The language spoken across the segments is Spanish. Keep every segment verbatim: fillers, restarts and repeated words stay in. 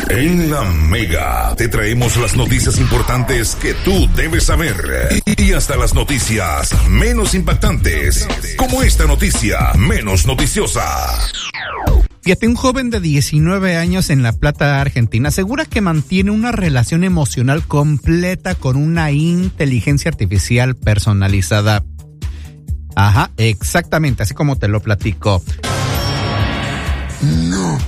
En la Mega te traemos las noticias importantes que tú debes saber y hasta las noticias menos impactantes, como esta noticia menos noticiosa. Fíjate, un joven de diecinueve años en La Plata, Argentina, asegura que mantiene una relación emocional completa con una inteligencia artificial personalizada. Ajá, exactamente, así como te lo platico. No.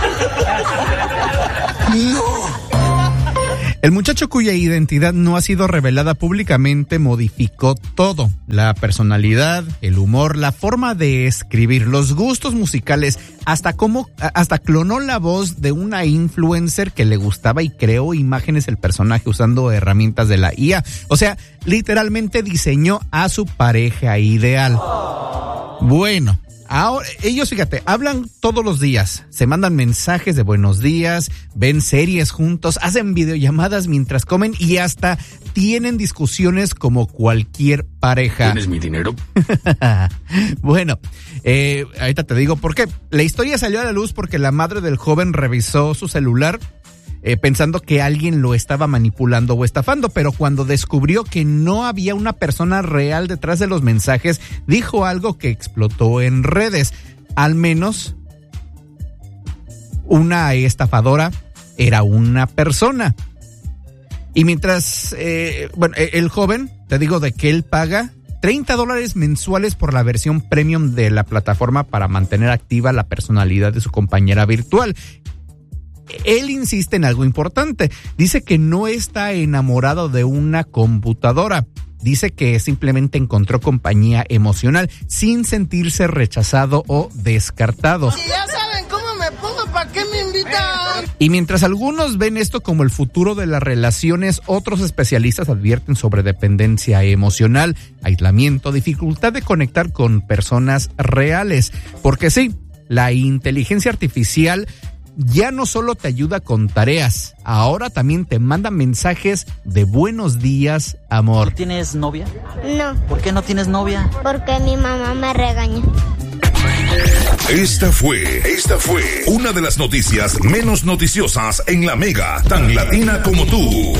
No. El muchacho, cuya identidad no ha sido revelada públicamente, modificó todo: la personalidad, el humor, la forma de escribir, los gustos musicales, hasta cómo, hasta clonó la voz de una influencer que le gustaba y creó imágenes del personaje usando herramientas de la I A. O sea, literalmente diseñó a su pareja ideal. Bueno, ahora ellos, fíjate, hablan todos los días, se mandan mensajes de buenos días, ven series juntos, hacen videollamadas mientras comen y hasta tienen discusiones como cualquier pareja. ¿Tienes mi dinero? Bueno, eh, ahorita te digo por qué. La historia salió a la luz porque la madre del joven revisó su celular Eh, pensando que alguien lo estaba manipulando o estafando, pero cuando descubrió que no había una persona real detrás de los mensajes, dijo algo que explotó en redes. Al menos una estafadora era una persona. Y mientras, eh, bueno, el joven, te digo de que él paga treinta dólares mensuales por la versión premium de la plataforma para mantener activa la personalidad de su compañera virtual. Él insiste en algo importante. Dice que no está enamorado de una computadora. Dice que simplemente encontró compañía emocional sin sentirse rechazado o descartado. Si ya saben cómo me pongo, ¿para qué me invitan? Y mientras algunos ven esto como el futuro de las relaciones, otros especialistas advierten sobre dependencia emocional, aislamiento, dificultad de conectar con personas reales. Porque sí, la inteligencia artificial ya no solo te ayuda con tareas, ahora también te manda mensajes de buenos días, amor. ¿Tú tienes novia? No. ¿Por qué no tienes novia? Porque mi mamá me regaña. Esta fue, esta fue una de las noticias menos noticiosas en La Mega, tan latina como tú.